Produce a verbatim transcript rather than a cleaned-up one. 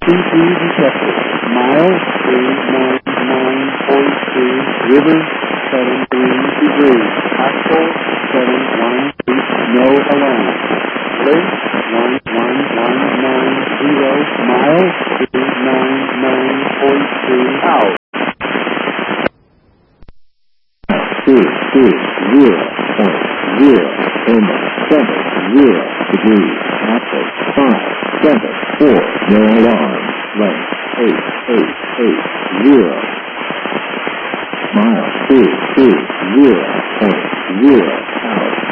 C P detected. Miles three nine nine point two. River seven three degrees. Axel seven one eight. No alarm. Link one one one nine zero. Miles three nine nine point two. Out. Two two zero point zero. In seven zero degrees. Axel five seven four. No alarm. Length eight eight eight zero. Mile two two zero point zero out.